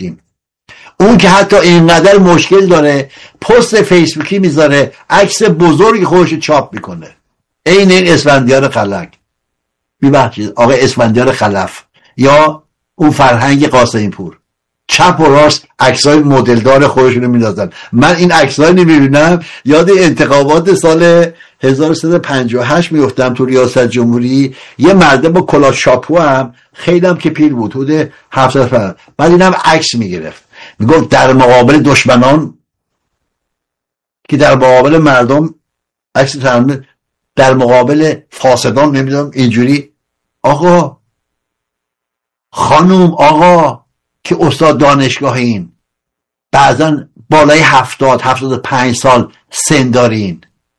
گرفتیم. اون که حتی اینقدر مشکل داره پست فیسبوکی میذاره، عکس بزرگی خودش چاپ میکنه، این اسفندیار خلق، ببخشید آقای اسفندیار خلف، یا اون فرهنگ قاسمی پور، چپ و راست عکسای مدلدار خودشونو میندازن. من این عکسای نمیبینم یاد انتخابات سال 1358 میفتم تو ریاست جمهوری، یه مرده با کلاه شاپو هم خیلی هم که پیر بود، حدود 70 بعد اینم عکس میگرفت میگفت در مقابل دشمنان که در مقابل مردم، عکس در مقابل فاسدان، نمیدونم اینجوری. آقا خانوم آقا که استاد دانشگاهین، بعضا بالای 70-75 سال سن دارین،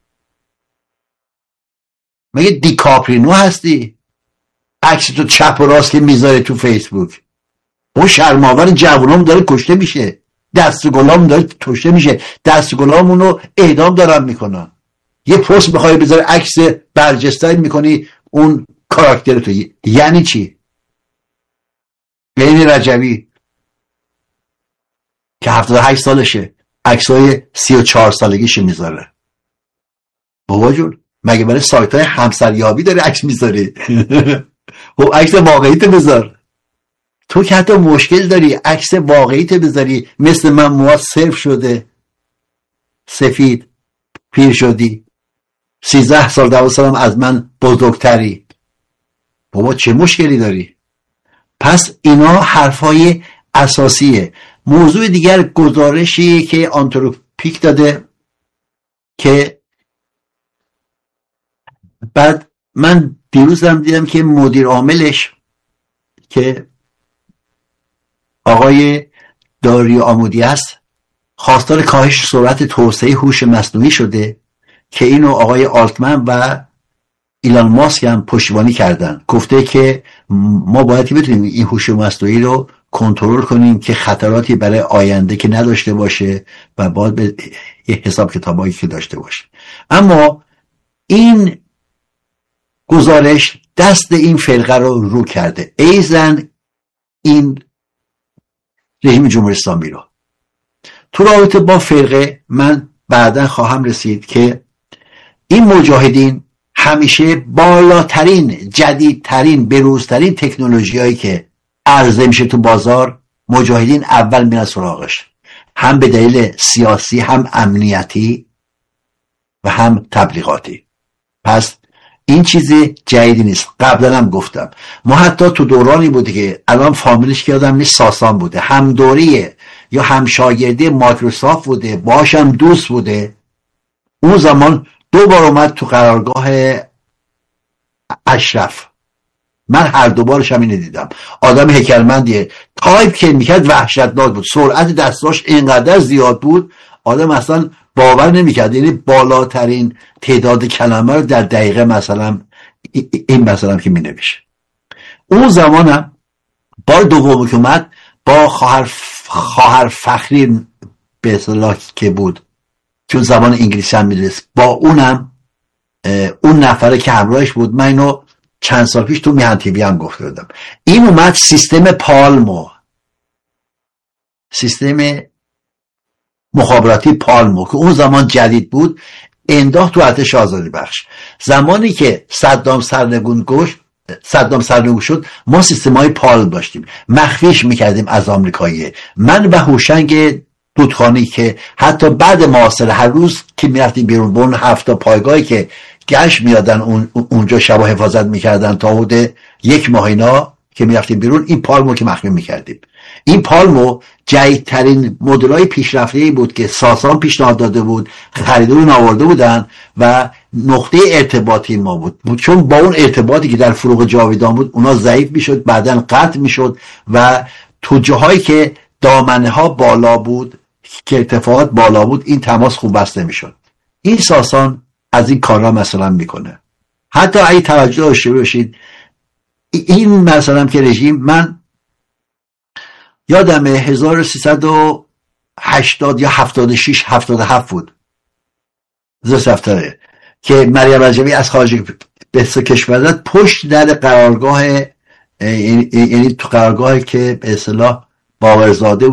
مگه دیکاپرینو هستی؟ عکس تو چپ و راست که میذاره تو فیسبوک، اون شرماور جوانم داره کشته میشه، دستگلام داره کشته میشه، دستگلامونو اعدام دارن میکنن. یه پست بخوای بذاری عکس برجسته‌ای میکنی اون کاراکتر تو، یعنی چی؟ بین رجبی که 78 سالشه عکسای 34 سالگیش میذاره. بابا جون مگه برای سایت های همسریابی داری عکس میذاری؟ خب عکس واقعیت بذار. تو که حتی مشکل داری عکس واقعیت بذاری، مثل من موهات صرف شده، سفید، پیر شدی، 13 سال 12 سالم از من بزرگتری، بابا چه مشکلی داری؟ پس اینا حرفای اساسیه. موضوع دیگر گزارشی که آنتروپیک داده که بعد من دیروزم دیدم که مدیر عاملش که آقای داری آمودی است خواستار کاهش سرعت توسعه هوش مصنوعی شده که اینو آقای آلتمن و ایلان ماسک هم پشتیبانی کردن. گفته که ما باید بتونیم این هوش مصنوعی رو کنترل کنیم که خطراتی برای آینده که نداشته باشه و باید به حساب کتابایی که داشته باشه. اما این گزارش دست این فرقه رو کرده، ایزن این رژیم جمهوری اسلامی رو. تو رابطه با فرقه من بعدا خواهم رسید که این مجاهدین همیشه بالاترین، جدیدترین، بروزترین تکنولوژی هایی که عرضه میشه تو بازار، مجاهدین اول میرن سراغش، هم به دلیل سیاسی، هم امنیتی و هم تبلیغاتی. پس این چیزی جدیدی نیست. قبلا هم گفتم ما حتی تو دورانی بوده که الان فامیلش که یادم نیست، ساسان بوده، هم دوریه یا هم شاگردی مایکروسافت بوده، باشم دوست بوده. اون زمان 2 بار اومد تو قرارگاه اشرف، من هر 2 بارش هم اینو دیدم. آدم هیکلمندیه، تایپ که میکرد وحشتناک بود، سرعت دستاش اینقدر زیاد بود آدم اصلا باور نمیکرد. یعنی بالاترین تعداد کلمه رو در دقیقه مثلا این مثلا که مینویشه. اون زمانم بار دوم که اومد با خواهر فخری به اصطلاح که بود، چون زبان انگلیسی هم میدونست، با اونم اون نفره که همراهش بود، من اینو چند سال پیش تو میهن تیوی هم گفته بودم. این اومد سیستم پالمو، سیستم مخابراتی پالمو که اون زمان جدید بود، انداخت تو ارتش آزادی بخش. زمانی که صدام سرنگون شد ما سیستمای پالم داشتیم، مخفیش میکردیم از آمریکایی. من و هوشنگ دودخانی که حتی بعد محاصره هر روز که میرفتیم بیرون، بون 7 پایگاهی که گشت میادن اونجا شب حفاظت میکردن تا حدود 1 ماه اینا که میرفتیم بیرون، این پالمو که مخفی میکردیم. این پالمو جدیدترین مدل‌های پیشرفته‌ای بود که ساسان پیشنهاد داده بود، خریدارون آورده بودن و نقطه ارتباطی ما بود. چون با اون ارتباطی که در فروغ جاویدان بود اونا ضعیف میشد، بعدن قطع میشد و تو جاهایی که دامنه ها بالا بود، که ارتفاعات بالا بود، این تماس خوب بسته میشد. این ساسان از این کارا مثلا میکنه. حتی اگه توجه داشته باشید این مثلا که رژیم، من یادمه 1380 یا 76 77 بود که مریم رجبی از خارج به کشور زد، پشت در قرارگاه، یعنی تو قرارگاهی که به اصطلاح باقرزاده